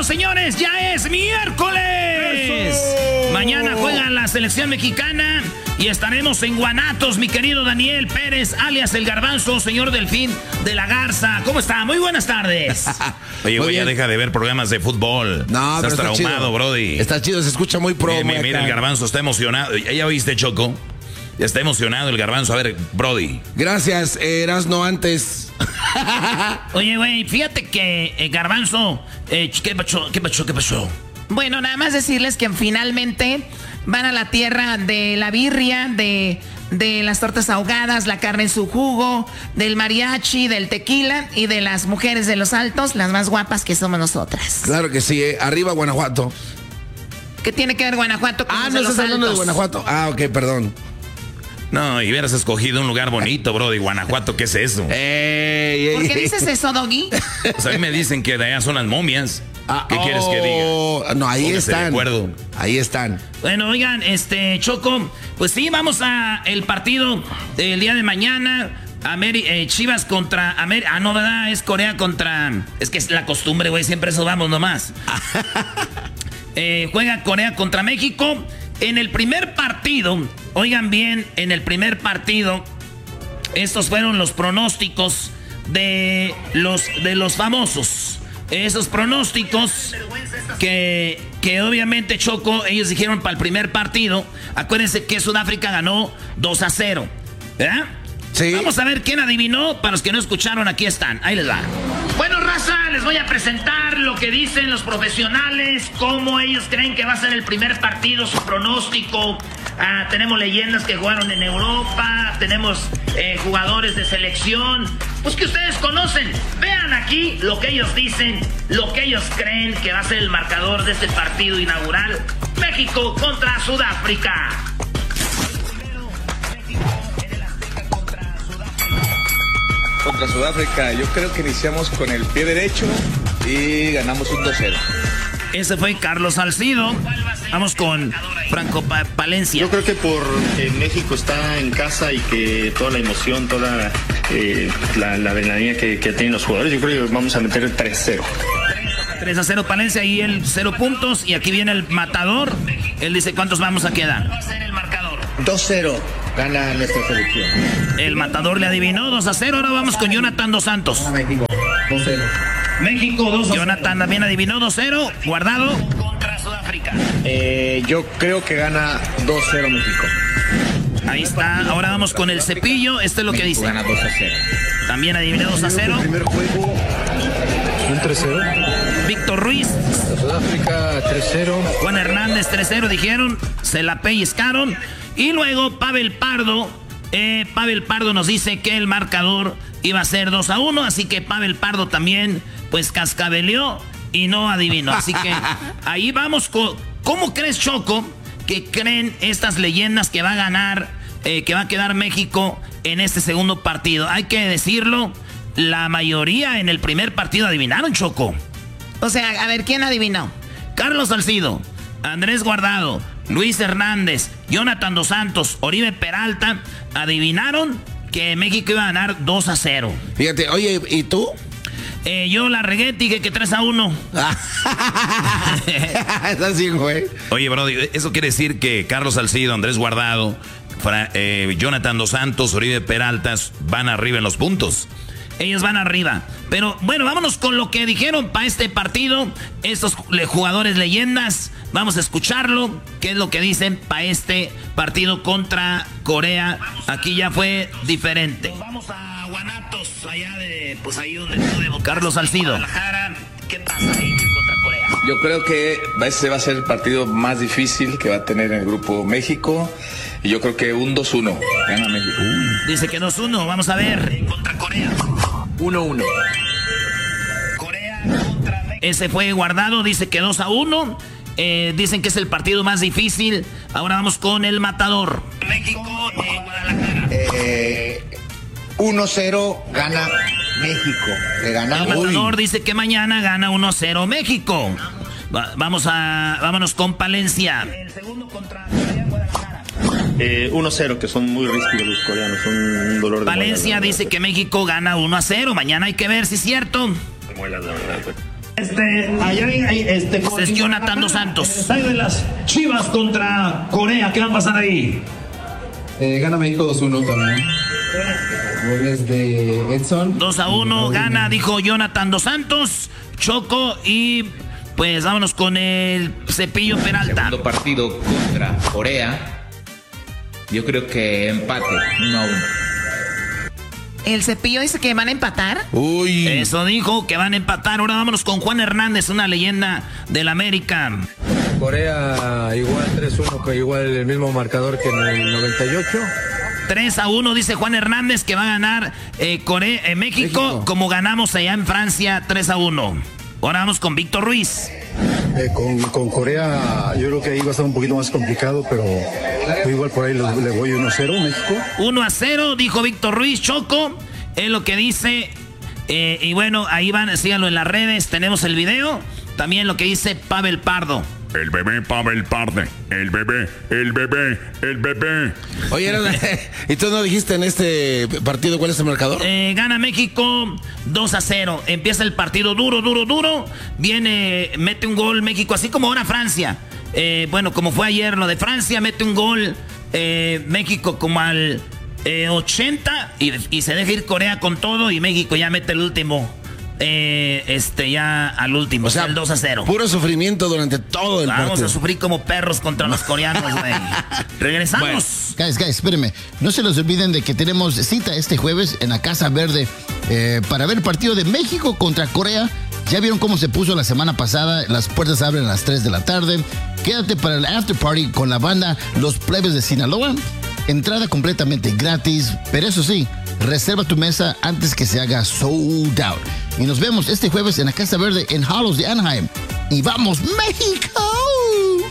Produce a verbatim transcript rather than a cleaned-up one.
Bienvenidos, señores, ya es miércoles. Eso. Mañana juega la selección mexicana y estaremos en Guanatos, mi querido Daniel Pérez, alias El Garbanzo, señor Delfín de la Garza. ¿Cómo está? Muy buenas tardes. Oye, güey, ya deja de ver programas de fútbol. No, Estás pero está traumado, chido. brody. Está chido, se escucha muy pro. Eh, mira, el Garbanzo está emocionado. ¿Ya oíste, Choco? Ya está emocionado el Garbanzo. A ver, Brody. Gracias, Erasno, antes. Oye, güey, fíjate que eh, Garbanzo, eh, ¿qué pasó? ¿Qué pasó? ¿Qué pasó? Bueno, nada más decirles que finalmente van a la tierra de la birria, de, de las tortas ahogadas, la carne en su jugo, del mariachi, del tequila y de las mujeres de los altos, las más guapas que somos nosotras. Claro que sí, eh. Arriba Guanajuato. ¿Qué tiene que ver Guanajuato con Ah, los no de los estás hablando de altos? Guanajuato. Ah, ok, perdón. No, y hubieras escogido un lugar bonito, Brody. Guanajuato, ¿qué es eso? Ey, ey, ¿Por qué ey. dices eso, Doggy? Pues a mí me dicen que de allá son las momias. Ah, ¿Qué oh, quieres que diga? No, ahí Póngase de están. acuerdo. Ahí están. Bueno, oigan, este, Choco, pues sí, vamos a el partido del día de mañana. Ameri eh, Chivas contra América. Ah, no, ¿verdad? Es Corea contra... Es que es la costumbre, güey, siempre eso vamos nomás. eh, juega Corea contra México. En el primer partido, oigan bien, en el primer partido, estos fueron los pronósticos de los, de los famosos. Esos pronósticos que, que obviamente, Choco, ellos dijeron para el primer partido. Acuérdense que Sudáfrica ganó dos a cero, ¿verdad? Sí. Vamos a ver quién adivinó. Para los que no escucharon, aquí están. Ahí les va. Bueno, raza, les voy a presentar lo que dicen los profesionales, cómo ellos creen que va a ser el primer partido, su pronóstico. Ah, tenemos leyendas que jugaron en Europa, tenemos eh, jugadores de selección, pues que ustedes conocen. Vean aquí lo que ellos dicen, lo que ellos creen que va a ser el marcador de este partido inaugural. México contra Sudáfrica. Contra Sudáfrica, yo creo que iniciamos con el pie derecho y ganamos un dos cero. Ese fue Carlos Salcido. Vamos con Franco pa Palencia. Yo creo que por eh, México está en casa y que toda la emoción, toda eh, la, la adrenalina que, que tienen los jugadores, yo creo que vamos a meter el tres cero. tres a cero Palencia y el cero puntos. Y aquí viene el matador. Él dice cuántos vamos a quedar. Va a ser el marcador. dos cero. Gana nuestra selección. El matador le adivinó dos a cero. Ahora vamos con Jonathan Dos Santos. México, dos cero. México dos a cero. Jonathan también adivinó dos a cero. Guardado. Contra Sudáfrica. Eh, yo creo que gana dos cero México. Ahí está. Ahora vamos con el cepillo. Esto es lo que dice. Gana dos a cero. También adivinó dos a cero. Primer juego, un tres cero. Víctor Ruiz. Sudáfrica tres cero. Juan Hernández tres cero dijeron. Se la pellizcaron. Y luego Pavel Pardo. Eh, Pavel Pardo nos dice que el marcador iba a ser dos a uno. Así que Pavel Pardo también pues cascabeleó y no adivinó. Así que ahí vamos con... ¿Cómo crees, Choco, que creen estas leyendas que va a ganar, eh, que va a quedar México en este segundo partido? Hay que decirlo, la mayoría en el primer partido adivinaron, Choco. O sea, a ver, ¿quién adivinó? Carlos Salcido, Andrés Guardado, Luis Hernández, Jonathan Dos Santos, Oribe Peralta adivinaron que México iba a ganar dos a cero. Fíjate, oye, ¿y tú? Eh, yo la regué, dije que tres a uno. Es así, güey. Oye, Brody, eso quiere decir que Carlos Salcido, Andrés Guardado, Fra eh, Jonathan Dos Santos, Oribe Peralta van arriba en los puntos. Ellos van arriba. Pero bueno, vámonos con lo que dijeron para este partido. Estos jugadores leyendas. Vamos a escucharlo. ¿Qué es lo que dicen para este partido contra Corea? Aquí ya fue diferente. Vamos a Guanatos, allá de... Pues ahí donde estuve. Carlos Salcido. ¿Qué pasa ahí contra Corea? Yo creo que ese va a ser el partido más difícil que va a tener el grupo México. Y yo creo que un dos uno gana México. Dice que dos uno. Vamos a ver. Contra Corea. uno uno. Corea contra México. Ese fue Guardado. Dice que dos a uno. Eh, dicen que es el partido más difícil. Ahora vamos con el matador. México, eh, Guadalajara. Eh, uno cero gana México. Le ganamos. El matador dice que mañana gana uno a cero México. Va, vamos a, vámonos con Palencia. El segundo contra Guadalajara. Eh, uno cero, que son muy ríspidos los coreanos, son un dolor de Palencia muelas, dice que México gana uno a cero. Mañana hay que ver si es cierto. de muelas, la verdad, güey. Este, allá hay, este, Este es Jonathan Dos Santos. El estadio de las Chivas contra Corea, ¿qué va a pasar ahí? Eh, gana México dos uno también. Goles de Edson. dos a uno, gana, dijo Jonathan Dos Santos, Choco, y pues vámonos con el Cepillo Peralta. Segundo partido contra Corea. Yo creo que empate, uno a uno. El Cepillo dice que van a empatar. Uy. Eso dijo, que van a empatar. Ahora vámonos con Juan Hernández, una leyenda del América. Corea igual tres uno, que igual el mismo marcador que en el noventa y ocho. tres a uno, dice Juan Hernández, que va a ganar eh, Corea, eh, México, México, como ganamos allá en Francia, tres a uno. Ahora vamos con Víctor Ruiz. Eh, con, con Corea yo creo que ahí va a estar un poquito más complicado, pero igual por ahí le, le voy uno a cero México. uno a cero, dijo Víctor Ruiz. Choco, es lo que dice. Eh, y bueno, ahí van, síganlo en las redes, tenemos el video. También lo que dice Pavel Pardo. El bebé Pavel Pardo, el bebé, el bebé, el bebé. Oye, ¿y tú no dijiste en este partido cuál es el marcador? Eh, gana México dos a cero. Empieza el partido duro, duro, duro. Viene, mete un gol México, así como ahora Francia. Eh, bueno, como fue ayer lo de Francia, mete un gol eh, México como al eh, ochenta y, y se deja ir Corea con todo y México ya mete el último. Eh, este, ya al último, o sea, el dos a cero. Puro sufrimiento durante todo el Vamos partido. Vamos a sufrir como perros contra los coreanos, güey. Regresamos. Bueno. Guys, guys, espérenme. No se los olviden de que tenemos cita este jueves en la Casa Verde eh, para ver el partido de México contra Corea. Ya vieron cómo se puso la semana pasada. Las puertas abren a las tres de la tarde. Quédate para el after party con la banda Los Plebes de Sinaloa. Entrada completamente gratis, pero eso sí, reserva tu mesa antes que se haga sold out. Y nos vemos este jueves en la Casa Verde en Hallows de Anaheim. ¡Y vamos, México!